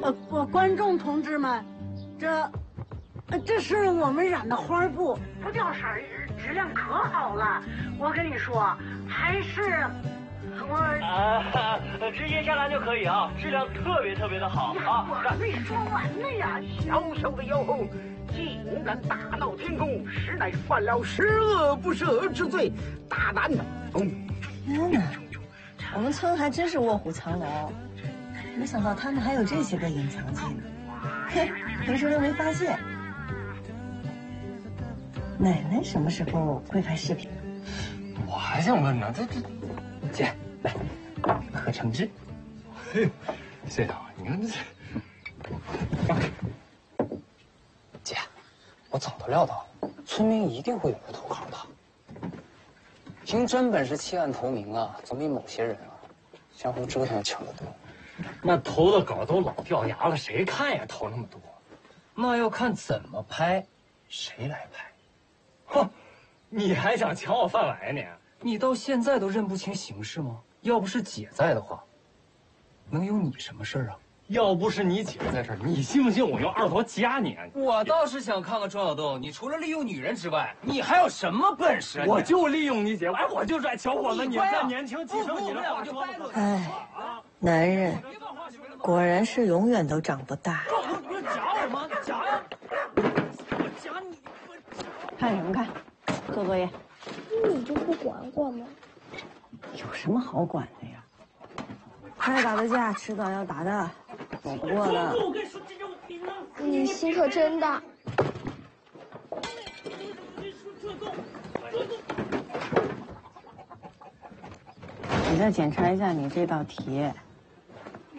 观众同志们，这是我们染的花布，不掉色儿，质量可好了。我跟你说，还是直接下单就可以啊，质量特别的好啊！ 我还没说完呢呀， 小小的妖后，竟敢大闹天宫，实乃犯了十恶不赦之罪，大胆天哪，我们村还真是卧虎藏龙，没想到他们还有这些个隐藏技能，嘿，平时都没发现。奶奶什么时候会拍视频？ 我还想问呢，姐来喝橙汁。嘿，谢谢啊，你看这。姐，我早都料到，村民一定会有人投靠的。凭真本事弃暗投明啊，总比某些人啊相互折腾的强得多。 那投的稿都老掉牙了，谁看呀？投那么多， 那要看怎么拍，谁来拍。 哼，你还想抢我饭碗呀你到现在都认不清形势吗？要不是姐在的话，能有你什么事儿啊？ 要不是你姐在这儿，你信不信我用二头夹你啊？ 我倒是想看看庄小豆，你除了利用女人之外，你还有什么本事啊？ 我就利用你姐，哎，我就拽小伙子，你再年轻继承你的话说。 哎，男人果然是永远都长不大。 你夹我吗？夹呀！我夹你！ 看什么看？做作业。 你就不管管吗？ 有什么好管的呀？该打的架迟早要打的，躲不过的。 你心可真大。 你再检查一下你这道题，